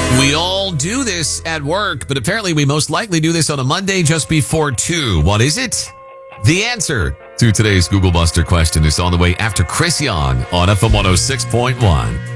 We all do this at work, but apparently we most likely do this on a Monday just before 2. What is it? The answer to today's Google Buster question is on the way after Chris Young on FM 106.1.